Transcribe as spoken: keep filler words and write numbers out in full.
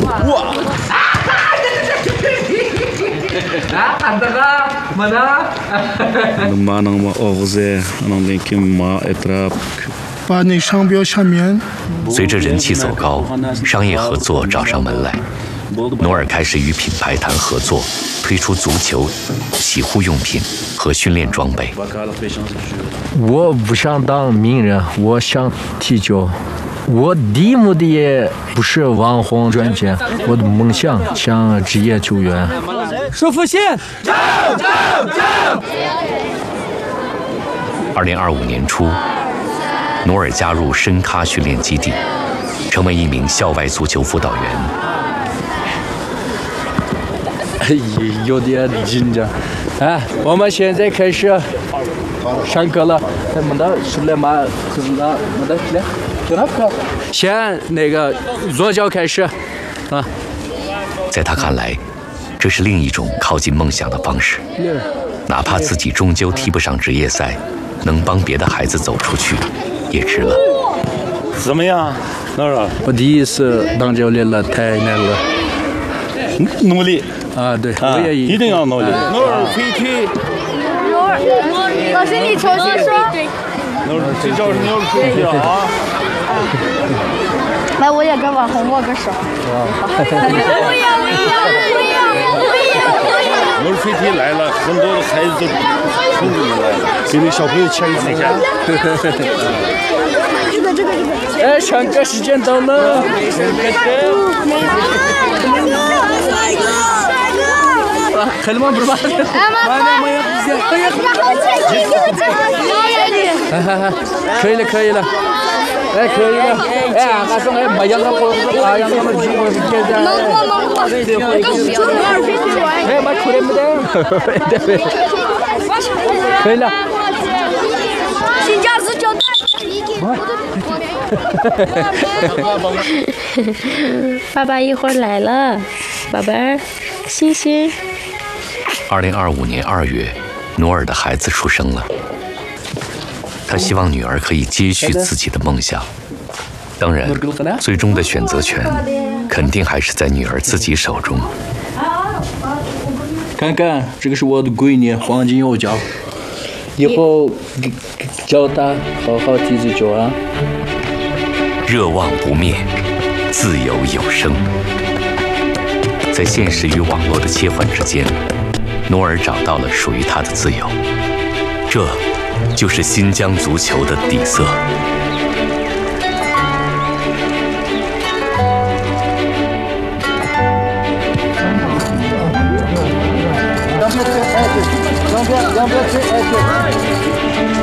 Wah. Manang ma ogze, anang denkim ma etrap. 把那商标下面。 随着人气走高，商业合作找上门来，努尔开始与品牌谈合作，推出足球、洗护用品和训练装备。 我不想当名人，我想踢球。我的目的也不是网红赚钱，我的梦想像职业球员。 说服线，走走走！ 二零二五年初，努尔加入深咖训练基地，成为一名校外足球辅导员。 有点紧张。哎，我们现在开始上课了。没得出来嘛？没得出来。先那个左脚开始，啊。 在他看来，这是另一种靠近梦想的方式。哪怕自己终究踢不上职业赛，能帮别的孩子走出去，也值了。 怎么样，努尔？ 我第一次当教练了，太难了。 努力啊，对， 啊、 我也一定要努力。努尔可以踢。 努尔，老师你重新说。 努尔，这叫努尔可以踢啊。 来，我也跟网红握个手。不要不要不要不要不要！ 努尔飞踢来了，很多的孩子都冲着你来了，给那小朋友牵一牵。 这个这个这个。 哎，上课时间到了。خلي ما بربع ما ما يخزي 可以了可以了哎可以了哎俺说哎没让他过哎让他们去我现在能过能过哎把苦的没得可以了新加坡交爸爸一会儿来了宝贝儿星星二零二五年二月，努尔的孩子出生了。他希望女儿可以接续自己的梦想。当然，最终的选择权肯定还是在女儿自己手中。 看看，这个是我的闺女黄金右脚，以后教她好好踢足球啊！ 热望不灭，自由有声。在现实与网络的切换之间，努尔找到了属于他的自由，这就是新疆足球的底色。 两边，两边，两边，